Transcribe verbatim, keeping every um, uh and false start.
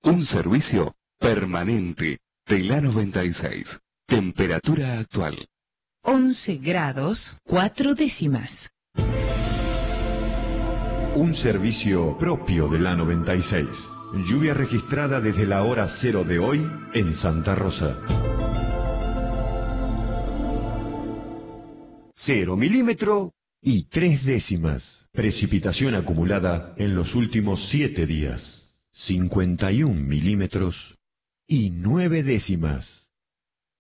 Un servicio permanente de la noventa y seis. Temperatura actual. once grados, cuatro décimas. Un servicio propio de la noventa y seis. Lluvia registrada desde la hora cero de hoy en Santa Rosa. Cero milímetro y tres décimas. Precipitación acumulada en los últimos siete días. cincuenta y un milímetros y nueve décimas.